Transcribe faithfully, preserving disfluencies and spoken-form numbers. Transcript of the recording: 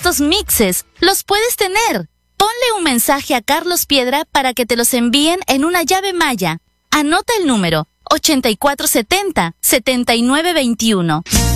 estos mixes los puedes tener. Ponle un mensaje a Carlos Piedra para que te los envíen en una llave Maya. Anota el número ochenta y cuatro setenta, setenta y nueve veintiuno.